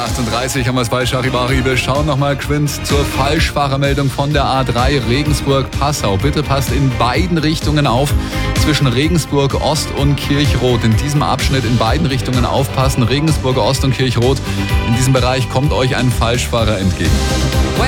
38 haben wir es bei Charivari. Wir schauen nochmal geschwind zur Falschfahrermeldung von der A3 Regensburg-Passau. Bitte passt in beiden Richtungen auf, zwischen Regensburg Ost und Kirchroth. In diesem Abschnitt in beiden Richtungen aufpassen, Regensburg Ost und Kirchroth. In diesem Bereich kommt euch ein Falschfahrer entgegen.